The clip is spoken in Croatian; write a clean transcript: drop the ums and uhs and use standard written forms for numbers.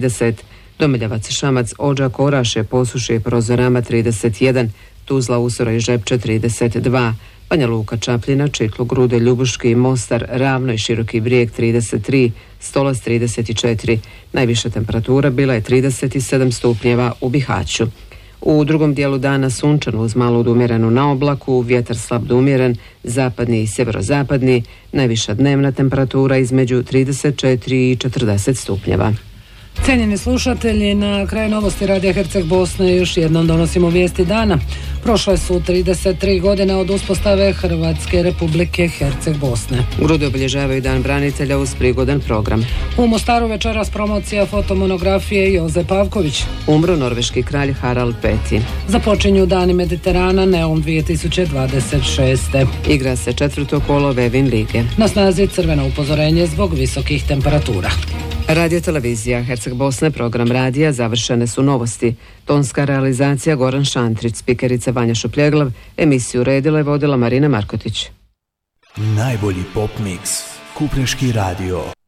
30, Domiljevac Šamac, Odžak, Oraše, Posušje, Prozorama 31, Tuzla, Usora i Žepče 32, Banja Luka, Čapljina, Čitluk, Grude, Ljubuški, Mostar, Ravno i Široki Brijeg 33, Stolac 34. Najviša temperatura bila je 37 stupnjeva u Bihaću. U drugom dijelu dana sunčano uz malo umjerenu na oblaku, vjetar slab do umjeren, zapadni i sjeverozapadni, najviša dnevna temperatura između 34 i 40 stupnjeva. Cijenjeni slušatelji, na kraju novosti Radija Herceg Bosne još jednom donosimo vijesti dana. Prošle su 33 godine od uspostave Hrvatske Republike Herceg Bosne. U Grude obilježavaju Dan branitelja uz prigodan program. U Mostaru večeras promocija fotomonografije Joze Pavković. Umro norveški kralj Harald V. Započinju Dani Mediterana Neum 2026. Igra se četvrto kolo Vevin lige. Na snazi crveno upozorenje zbog visokih temperatura. Radio televizija Herceg Bosne, program radija, završene su novosti. Tonska realizacija Goran Šantrić, spikerica Vanja Šupljeglav, emisiju redila i vodila Marina Markotić. Najbolji pop mix, Kupreški radio.